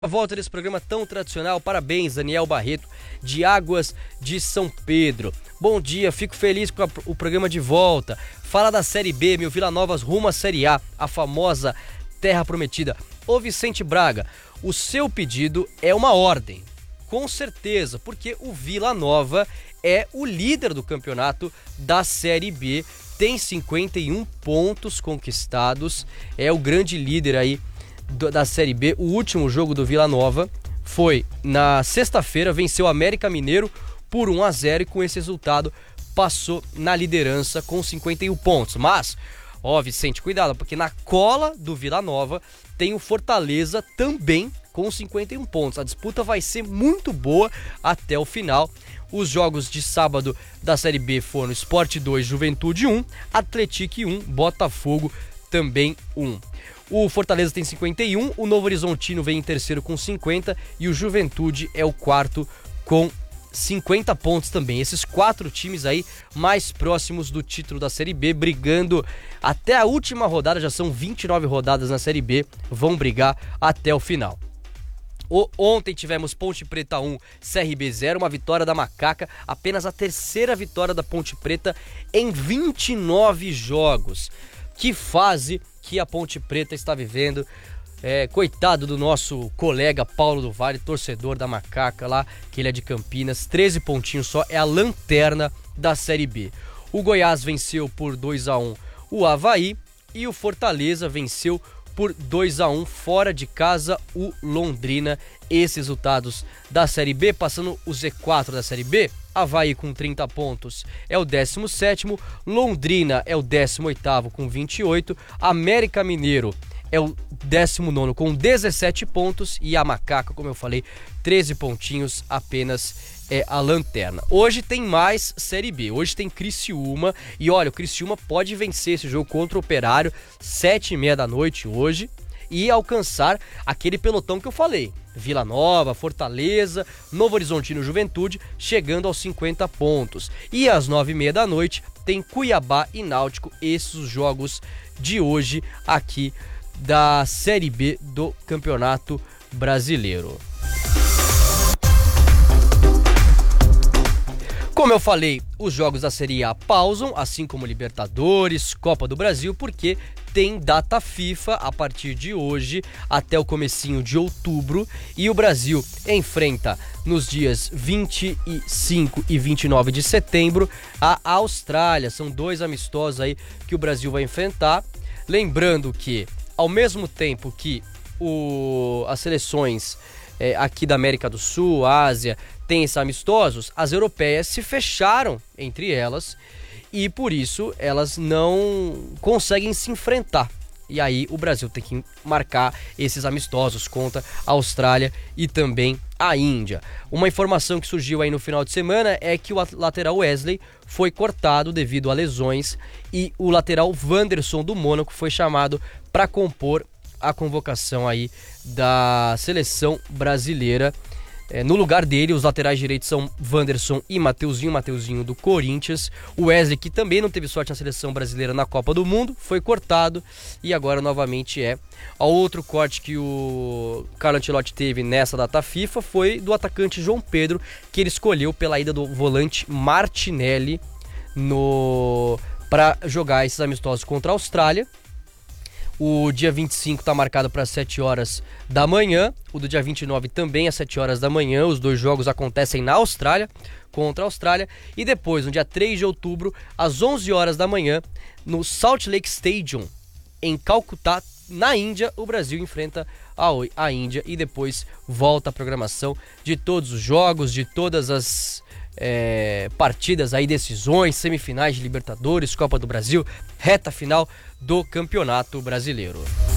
A volta desse programa tão tradicional, parabéns Daniel Barreto de Águas de São Pedro. Bom dia, fico feliz com o programa de volta. Fala da Série B, meu Vila Nova rumo à Série A, a famosa Terra Prometida. Ô Vicente Braga, o seu pedido é uma ordem, com certeza, porque o Vila Nova é o líder do campeonato da Série B, tem 51 pontos conquistados, é o grande líder aí da Série B. O último jogo do Vila Nova foi na sexta-feira, venceu o América Mineiro por 1-0 e com esse resultado passou na liderança com 51 pontos. Mas, Vicente, cuidado, porque na cola do Vila Nova tem o Fortaleza também com 51 pontos. A disputa vai ser muito boa até o final. Os jogos de sábado da Série B foram Sport 2, Juventude 1, Atlético 1, Botafogo também 1. O Fortaleza tem 51, o Novo Horizontino vem em terceiro com 50 e o Juventude é o quarto com 50 pontos também. Esses quatro times aí mais próximos do título da Série B, brigando até a última rodada, já são 29 rodadas na Série B, vão brigar até o final. Ontem tivemos Ponte Preta 1, CRB 0, uma vitória da Macaca, apenas a terceira vitória da Ponte Preta em 29 jogos. Que fase que a Ponte Preta está vivendo. Coitado do nosso colega Paulo do Vale, torcedor da Macaca lá, que ele é de Campinas, 13 pontinhos só, é a lanterna da Série B. O Goiás venceu por 2-1 o Avaí e o Fortaleza venceu por 2-1 fora de casa o Londrina. Esses resultados da Série B, passando o Z4 da Série B. Avaí com 30 pontos é o 17º, Londrina é o 18º com 28, América Mineiro é o 19º com 17 pontos e a Macaca, como eu falei, 13 pontinhos apenas é a lanterna. Hoje tem mais Série B, hoje tem Criciúma e olha, o Criciúma pode vencer esse jogo contra o Operário 7h30 da noite hoje e alcançar aquele pelotão que eu falei. Vila Nova, Fortaleza, Novo Horizontino, Juventude, chegando aos 50 pontos. E às 9h30 da noite tem Cuiabá e Náutico, esses os jogos de hoje aqui da Série B do Campeonato Brasileiro. Como eu falei, os jogos da Série A pausam, assim como Libertadores, Copa do Brasil, porque tem data FIFA a partir de hoje até o comecinho de outubro e o Brasil enfrenta nos dias 25 e 29 de setembro a Austrália. São dois amistosos aí que o Brasil vai enfrentar. Lembrando que, ao mesmo tempo que as seleções aqui da América do Sul, Ásia, tem esses amistosos, as europeias se fecharam entre elas e por isso elas não conseguem se enfrentar. E aí o Brasil tem que marcar esses amistosos contra a Austrália e também a Índia. Uma informação que surgiu aí no final de semana é que o lateral Wesley foi cortado devido a lesões e o lateral Wanderson do Mônaco foi chamado para compor a convocação aí da seleção brasileira. No lugar dele, os laterais direitos são Wanderson e Mateuzinho do Corinthians. O Wesley, que também não teve sorte na seleção brasileira na Copa do Mundo, foi cortado e agora novamente é. O outro corte que o Carlo Ancelotti teve nessa data FIFA foi do atacante João Pedro, que ele escolheu pela ida do volante Martinelli para jogar esses amistosos contra a Austrália. O dia 25 está marcado para 7 horas da manhã, o do dia 29 também às 7 horas da manhã, os dois jogos acontecem na Austrália, contra a Austrália, e depois, no dia 3 de outubro, às 11 horas da manhã, no Salt Lake Stadium, em Calcutá, na Índia, o Brasil enfrenta a Índia e depois volta a programação de todos os jogos, de todas as partidas aí, decisões, semifinais de Libertadores, Copa do Brasil, reta final do Campeonato Brasileiro.